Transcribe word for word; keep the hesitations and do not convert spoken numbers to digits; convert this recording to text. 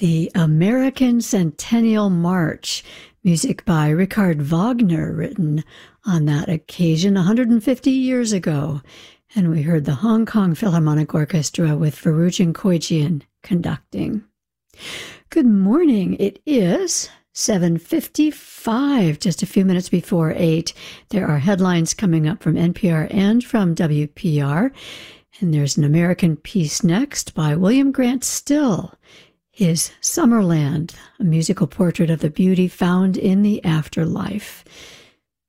the American Centennial March, music by Richard Wagner, written on that occasion one hundred fifty years ago. And we heard the Hong Kong Philharmonic Orchestra with Varujan Koijian conducting. Good morning. It is seven fifty-five, just a few minutes before eight. There are headlines coming up from N P R and from W P R. And there's an American piece next by William Grant Still. His Summerland, a musical portrait of the beauty found in the afterlife.